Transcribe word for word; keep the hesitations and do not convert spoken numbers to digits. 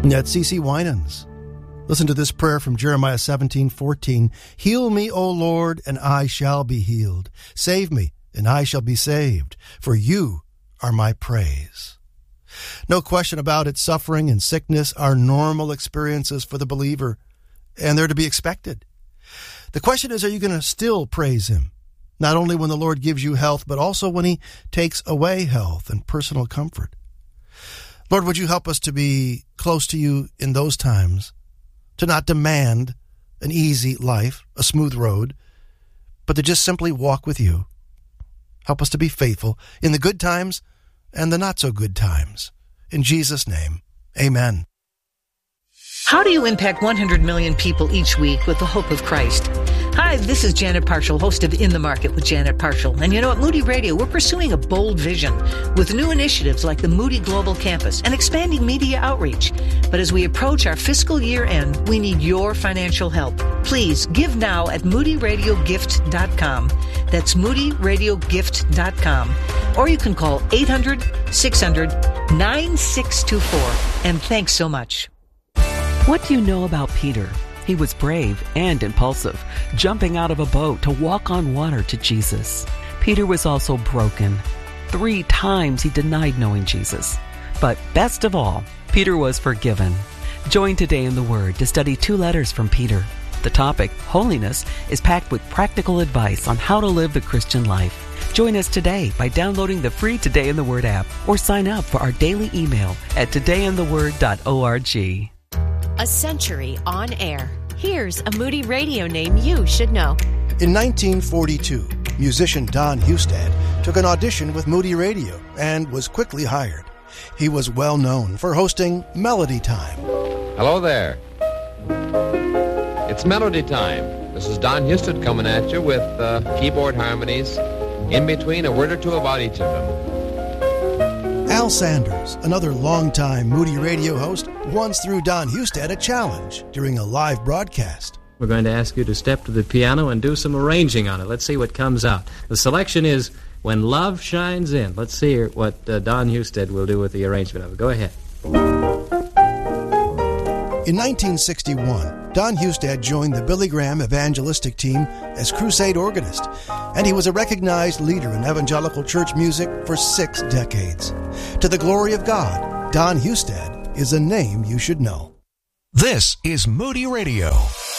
At C C Winans. Listen to this prayer from Jeremiah seventeen fourteen. Heal me, O Lord, and I shall be healed. Save me, and I shall be saved, for you are my praise. No question about it, suffering and sickness are normal experiences for the believer, and they're to be expected. The question is, are you going to still praise him? Not only when the Lord gives you health, but also when he takes away health and personal comfort. Lord, would you help us to be close to you in those times, to not demand an easy life, a smooth road, but to just simply walk with you. Help us to be faithful in the good times and the not-so-good times. In Jesus' name, amen. How do you impact one hundred million people each week with the hope of Christ? Hi, this is Janet Parshall, host of In the Market with Janet Parshall. And you know, at Moody Radio, we're pursuing a bold vision with new initiatives like the Moody Global Campus and expanding media outreach. But as we approach our fiscal year end, we need your financial help. Please give now at moody radio gift dot com. That's moody radio gift dot com. Or you can call eight hundred, six hundred, nine six two four. And thanks so much. What do you know about Peter? He was brave and impulsive, jumping out of a boat to walk on water to Jesus. Peter was also broken. Three times he denied knowing Jesus. But best of all, Peter was forgiven. Join Today in the Word to study two letters from Peter. The topic, holiness, is packed with practical advice on how to live the Christian life. Join us today by downloading the free Today in the Word app or sign up for our daily email at today in the word dot org. A century on air. Here's a Moody Radio name you should know. In nineteen forty-two, musician Don Hustad took an audition with Moody Radio and was quickly hired. He was well known for hosting Melody Time. Hello there. It's Melody Time. This is Don Hustad coming at you with uh, keyboard harmonies, in between a word or two about each of them. Al Sanders, another longtime Moody Radio host, once threw Don Hustad a challenge during a live broadcast. We're going to ask you to step to the piano and do some arranging on it. Let's see what comes out. The selection is When Love Shines In. Let's see what uh, Don Hustad will do with the arrangement of it. Go ahead. In nineteen sixty-one, Don Hustad joined the Billy Graham evangelistic team as crusade organist, and he was a recognized leader in evangelical church music for six decades. To the glory of God, Don Hustad is a name you should know. This is Moody Radio.